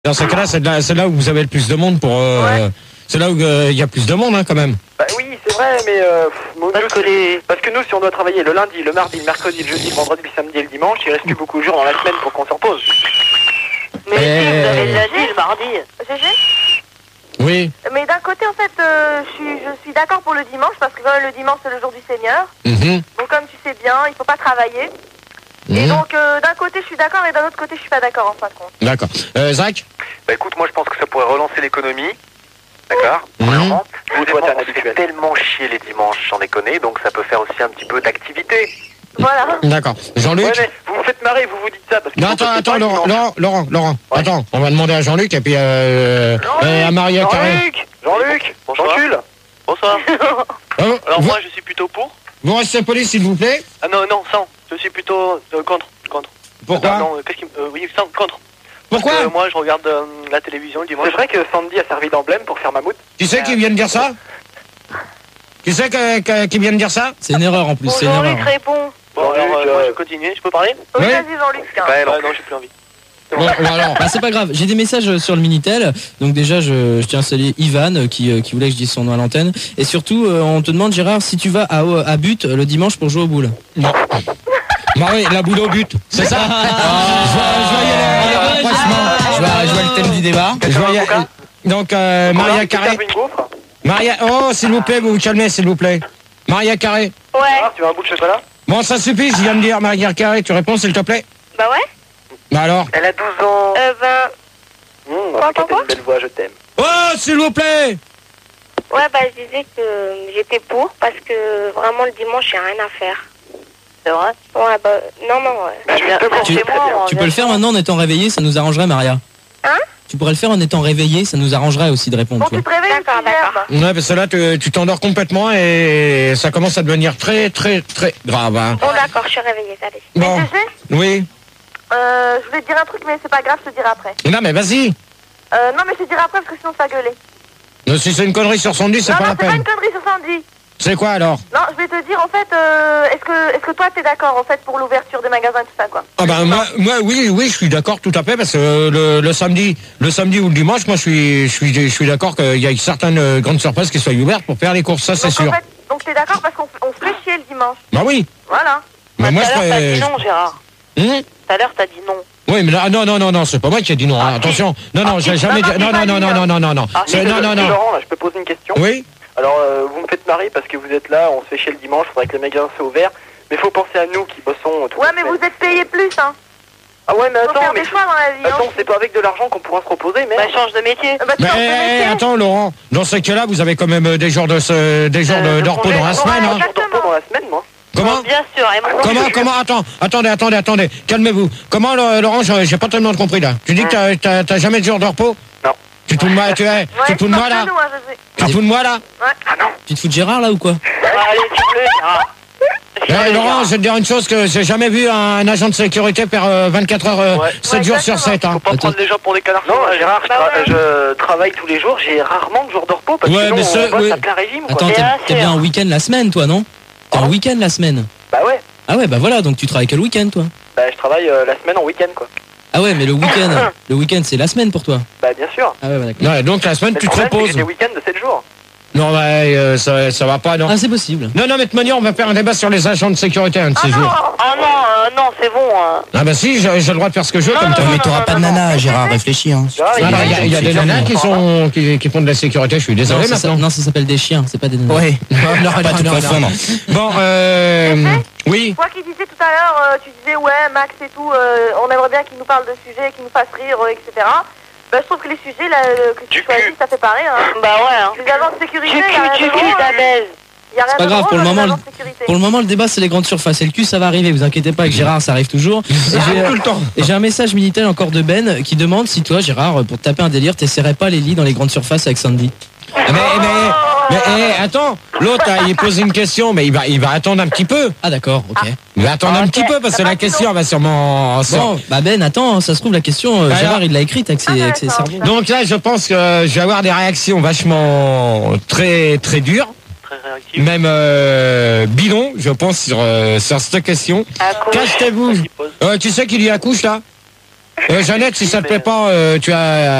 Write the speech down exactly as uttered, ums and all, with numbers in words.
Dans ce cas-là, c'est là, c'est là où vous avez le plus de monde pour. Euh, ouais. C'est là où il euh, y a plus de monde, hein, quand même. Bah oui, c'est vrai, mais euh, parce, que les... parce que nous, si on doit travailler le lundi, le mardi, le mercredi, le jeudi, le vendredi, le samedi et le dimanche, il reste plus beaucoup de jours dans la semaine pour qu'on se repose. Mais si, vous avez le lundi, le mardi. G G ? Oui. Mais d'un côté, en fait, euh, je suis, je suis d'accord pour le dimanche, parce que quand même, le dimanche, c'est le jour du Seigneur. Mm-hmm. Donc, comme tu sais bien, il faut pas travailler. Mmh. Et donc, euh, d'un côté, je suis d'accord, et d'un autre côté, je suis pas d'accord, en fin de compte. D'accord. Euh, Zach ? Bah écoute, moi, je pense que ça pourrait relancer l'économie. D'accord. Mmh. Vous, toi, t'es un habitué. Tellement chier les dimanches, j'en ai connu, donc ça peut faire aussi un petit peu d'activité. Voilà. D'accord. Jean-Luc ? Ouais, mais vous vous faites marrer, vous vous dites ça parce que... Non, attends, attends, Laurent, Laurent, Laurent, Laurent. Ouais. Attends, on va demander à Jean-Luc et puis euh, euh, à Maria Carré. Jean-Luc Jean-Luc Jean-Jules Bonsoir. Oh, Alors vous... moi, je suis plutôt pour. Vous restez poli, s'il vous plaît. Ah non, non, sans. Je suis plutôt euh, contre. contre. Pourquoi ? Non, non, qu'est-ce qui... euh, oui, sans, contre. Pourquoi ? Parce que moi, je regarde euh, la télévision le dimanche. C'est vrai que Sandy a servi d'emblème pour faire mammouth. Qui c'est qui vient de dire ça ? Qui c'est que, que, qui vient de dire ça ? C'est une erreur en plus, Bon, c'est une erreur. Jean-Luc répond. Bon, alors, euh, euh... moi, je continue. Je peux parler ? Oui, oui. vas-y, Jean-Luc. Ouais, non, non, j'ai plus envie. Bon, alors. Bah, c'est pas grave, j'ai des messages sur le Minitel. Donc déjà je, je tiens à saluer Ivan qui, euh, qui voulait que je dise son nom à l'antenne. Et surtout euh, on te demande Gérard si tu vas à, à but le dimanche pour jouer aux boules. Non. Bah oui, la boule au but, c'est ça. Ah, je, vois, je vois y aller, franchement. Je vois, je vois le thème du débat. Je vois y aller. Donc euh, Maria Carré. Maria, oh s'il vous plaît, vous vous calmez s'il vous plaît. Maria Carré. Ouais. Ah, tu veux un bout de chocolat ? Bon ça suffit, je viens de dire Maria Carré, tu réponds s'il te plaît. Bah ouais. Bah alors. Elle a douze ans. Euh ben... Mmh, quoi, quoi, quoi ? une belle voix, je t'aime. Oh s'il vous plaît. Ouais, bah je disais que j'étais pour parce que vraiment le dimanche, il n'y a rien à faire. C'est vrai ? Ouais, bah non, non, ouais. Bah, tu, tu peux le faire maintenant en étant réveillé, ça nous arrangerait, Maria. Hein ? Tu pourrais le faire en étant réveillé, ça nous arrangerait aussi de répondre. Bon, tu te réveilles, d'accord, d'accord. Ouais, parce que là, tu, tu t'endors complètement et ça commence à devenir très, très, très grave. Hein. Bon, d'accord, je suis réveillée, allez. Bon. Mais G G, Oui. euh, je voulais te dire un truc, mais c'est pas grave, je te dirai après. Non, mais vas-y. Euh, non, mais je te dirai après parce que sinon ça va gueuler. Non, si c'est une connerie sur Sandy, c'est Non, pas non, la c'est pas peine. une connerie sur Sandy. C'est quoi alors? Non, je vais te dire en fait, euh, est-ce que, est-ce que toi t'es d'accord en fait pour l'ouverture des magasins et tout ça quoi? Ah ben moi, moi oui, oui, je suis d'accord tout à fait parce que euh, le, le samedi, le samedi ou le dimanche, moi je suis, je suis, je suis d'accord qu'il y a certaines euh, grandes surfaces qui soient ouvertes pour faire les courses, ça c'est Donc, sûr. En fait, donc t'es d'accord parce qu'on on se fait chier le dimanche. Bah oui. Voilà. Mais Bah, moi tout à je l'heure, ferais- t'as dit non, Gérard. Hum Tout à l'heure t'as dit non. Oui, mais là, non, non, non, non, c'est pas moi qui ai dit non. hein, attention. Non, non, j'ai jamais dit. Non, non, non, non, non, non, non, non. Ah, C'est- Non, non, non. Laurent, là, je peux poser une question? Oui. Alors, euh, vous me faites marrer parce que vous êtes là, on se fait chier le dimanche, faudrait que les magasins soient ouverts. Mais faut penser à nous qui bossons tout Ouais, mais vous êtes payés plus, hein. Ah ouais, mais Faut attends, faire mais... des choix dans la vie. Attends, hein. c'est pas avec de l'argent qu'on pourra se reposer, mais... Bah, change de métier. Bah, tu Mais changes de eh, métier. attends, Laurent. Dans ce cas-là, vous avez quand même euh, des jours de ce- des jours de, de repos dans la semaine. Hein. Un jour de repos dans la semaine, moi. Comment? Bien sûr. Et mon Comment, comment, attends, attendez, attendez, attendez, calmez-vous. Comment, le- Laurent, j'ai j'ai pas tellement compris là. Tu dis que t'as- t'as t'as jamais de jour de repos? Non. Tu te fous de moi, tu, hey, tu te fous de moi là? Nous, hein, je sais. Tu te fous de moi là? Ah non. Tu te fous de Gérard là ou quoi? Allez, tu plais, Gérard. Eh, Laurent, je vais te dire une chose que j'ai jamais vu un, un agent de sécurité faire euh, vingt-quatre heures, euh, Ouais. sept Ouais, jours sur exactement. sept. Hein. Faut pas prendre les gens pour des canards. Non, sauvages. Gérard, je, Bah tra- ouais. je travaille tous les jours, j'ai rarement de jours de repos parce Ouais, que sinon mais ce- on bosse oui. à plein régime, quoi. Attends, t'es Bien t'es sûr. bien un week-end la semaine toi, non? T'es un Hein week-end la semaine. Bah ouais, Ah ouais, bah voilà, donc tu travailles que le week-end toi. bah je travaille euh, la semaine en week-end, quoi. Ah ouais, mais le week-end, le week-end c'est la semaine pour toi. Bah bien sûr. Ah ouais, bah, d'accord. Ouais, donc la semaine, Mais tu le te problème, c'est que reposes. j'ai des week-ends de sept jours. Non, ouais, euh, ça, ça va pas, non. Ah c'est possible. Non, non, mais de toute manière, on va faire un débat sur les agents de sécurité un de Ah ces non, jours. ah non, euh, non, c'est bon. hein. Ah bah si, j'ai j'ai le droit de faire ce que je veux, comme toi. Mais t'auras pas de nana, Gérard, réfléchis hein. Gérard, Ah, bah, Il y a, il y a des gens nanas qui sont qui, qui font de la sécurité, je suis Non, désolé ça, ça- maintenant. non, ça s'appelle des chiens, c'est pas des nanas. Oui. Non, non, pas tout confondre. Bon, euh, oui. Toi qui disais tout à l'heure, euh, tu disais ouais, Max et tout, euh, on aimerait bien qu'il nous parle de sujets, qu'il nous fasse rire, euh, et cetera. Bah, je trouve que les sujets là, euh, que tu Du choisis, cul. ça fait pareil. Hein. Bah ouais. Hein. Les agents de sécurité, il y a rien de drôle. Il y a rien C'est pas de grave, drôle pour le dans les moment, agents le- de sécurité. Pour le moment, le débat, c'est les grandes surfaces. Et le cul, ça va arriver. Vous inquiétez pas, avec Gérard, ça arrive toujours. Et j'ai, Tout le temps. et j'ai un message Minitel encore de Ben qui demande si toi, Gérard, pour te taper un délire, t'essaierais pas les lits dans les grandes surfaces avec Sandy. Mais, mais, mais, eh, attends, l'autre, hein, il pose une question, mais il va, il va attendre un petit peu. Ah d'accord, ok. Il va attendre un Ok. petit peu parce que Ah, la bah, question va sûrement. Bon, bah Ben, attends, ça se trouve, la question, euh, Alors- Gérard, il l'a écrite avec ses, Ah, avec ses d'accord. cerveaux. Donc là, je pense que je vais avoir des réactions vachement très, très dures. Très réactif. Même euh, bidon, je pense, sur, euh, sur cette question. À cause- Cachez-vous. Qui pose. Euh, tu sais qu'il y accouche là? Euh, Jeannette, si ça te plaît pas, euh, tu as